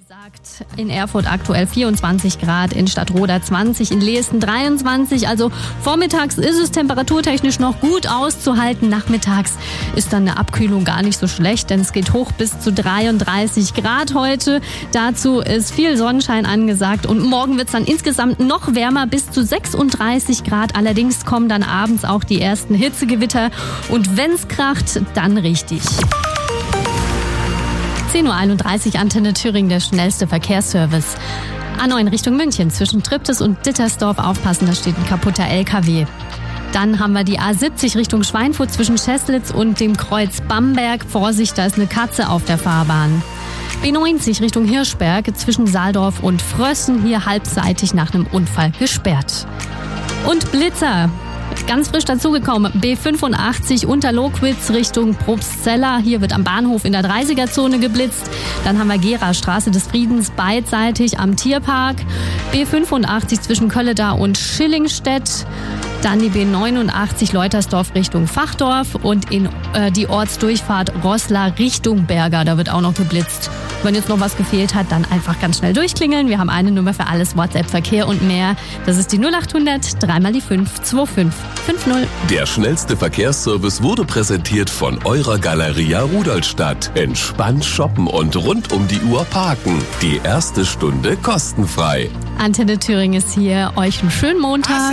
Sagt in Erfurt aktuell 24 Grad, in Stadtroda 20, in Leesten 23. Also vormittags ist es temperaturtechnisch noch gut auszuhalten. Nachmittags ist dann eine Abkühlung gar nicht so schlecht, denn es geht hoch bis zu 33 Grad heute. Dazu ist viel Sonnenschein angesagt und morgen wird es dann insgesamt noch wärmer, bis zu 36 Grad. Allerdings kommen dann abends auch die ersten Hitzegewitter und wenn es kracht, dann richtig. 10.31 Uhr, Antenne Thüringen, der schnellste Verkehrsservice. A9 Richtung München, zwischen Triptis und Dittersdorf aufpassen, da steht ein kaputter LKW. Dann haben wir die A70 Richtung Schweinfurt zwischen Scheßlitz und dem Kreuz Bamberg. Vorsicht, da ist eine Katze auf der Fahrbahn. B90 Richtung Hirschberg zwischen Saaldorf und Frössen, hier halbseitig nach einem Unfall gesperrt. Und Blitzer. Ganz frisch dazugekommen, B85 Unterlockwitz Richtung Probstzella. Hier wird am Bahnhof in der 30er-Zone geblitzt. Dann haben wir Gera, Straße des Friedens, beidseitig am Tierpark. B85 zwischen Kölledar und Schillingstedt. Dann die B89 Leutersdorf Richtung Fachdorf und in die Ortsdurchfahrt Roßla Richtung Berger. Da wird auch noch geblitzt. Wenn jetzt noch was gefehlt hat, dann einfach ganz schnell durchklingeln. Wir haben eine Nummer für alles, WhatsApp-Verkehr und mehr. Das ist die 0800 3 mal die 5 2550. Der schnellste Verkehrsservice wurde präsentiert von eurer Galeria Rudolstadt. Entspannt shoppen und rund um die Uhr parken. Die erste Stunde kostenfrei. Antenne Thüringen ist hier. Euch einen schönen Montag.